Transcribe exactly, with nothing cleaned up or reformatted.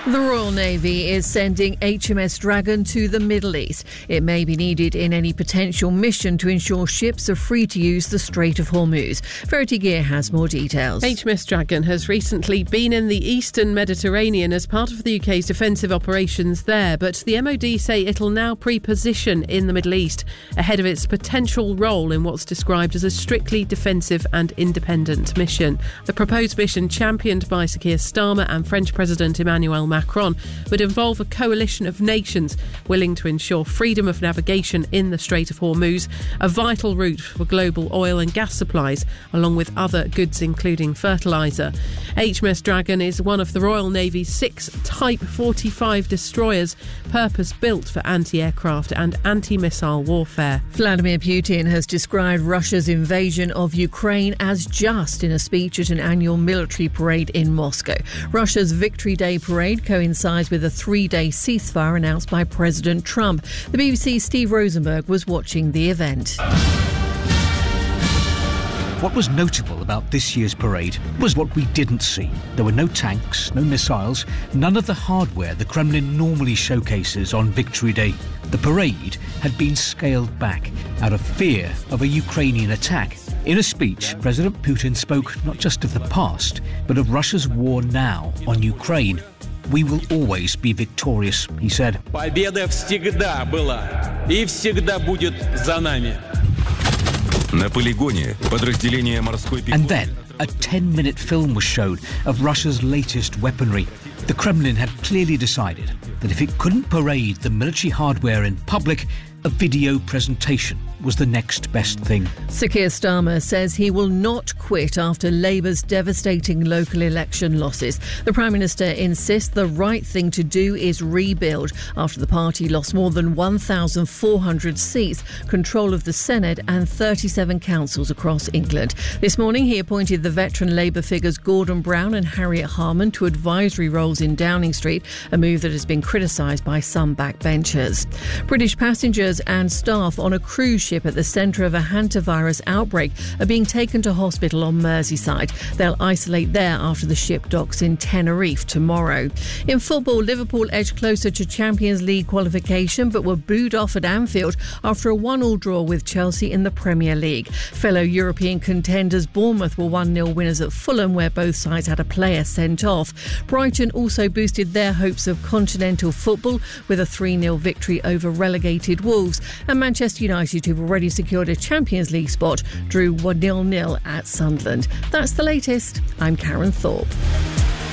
The Royal Navy is sending H M S Dragon to the Middle East. It may be needed in any potential mission to ensure ships are free to use the Strait of Hormuz. Verity Gear has more details. H M S Dragon has recently been in the eastern Mediterranean as part of the U K's defensive operations there, but the M O D say it'll now pre-position in the Middle East ahead of its potential role in what's described as a strictly defensive and independent mission. The proposed mission, championed by Sir Keir Starmer and French President Emmanuel Macron, would involve a coalition of nations willing to ensure freedom of navigation in the Strait of Hormuz, a vital route for global oil and gas supplies, along with other goods including fertiliser. H M S Dragon is one of the Royal Navy's six Type forty-five destroyers, purpose-built for anti-aircraft and anti-missile warfare. Vladimir Putin has described Russia's invasion of Ukraine as just in a speech at an annual military parade in Moscow. Russia's Victory Day parade coincides with a three-day ceasefire announced by President Trump. The B B C's Steve Rosenberg was watching the event. What was notable about this year's parade was what we didn't see. There were no tanks, no missiles, none of the hardware the Kremlin normally showcases on Victory Day. The parade had been scaled back out of fear of a Ukrainian attack. In a speech, President Putin spoke not just of the past, but of Russia's war now on Ukraine. We will always be victorious, he said. Победа всегда была и всегда будет за нами. And then a ten-minute film was shown of Russia's latest weaponry. The Kremlin had clearly decided that if it couldn't parade the military hardware in public, a video presentation was the next best thing. Sir Keir Starmer says he will not quit after Labour's devastating local election losses. The Prime Minister insists the right thing to do is rebuild after the party lost more than one thousand four hundred seats, control of the Senate and thirty-seven councils across England. This morning he appointed the veteran Labour figures Gordon Brown and Harriet Harman to advisory roles in Downing Street, a move that has been criticised by some backbenchers. British passengers and staff on a cruise ship at the centre of a hantavirus outbreak are being taken to hospital on Merseyside. They'll isolate there after the ship docks in Tenerife tomorrow. In football, Liverpool edged closer to Champions League qualification but were booed off at Anfield after a one-all draw with Chelsea in the Premier League. Fellow European contenders Bournemouth were one nil winners at Fulham, where both sides had a player sent off. Brighton also boosted their hopes of continental football with a three nil victory over relegated Wolves. And Manchester United, who've already secured a Champions League spot, drew one nil nil at Sunderland. That's the latest. I'm Karen Thorpe.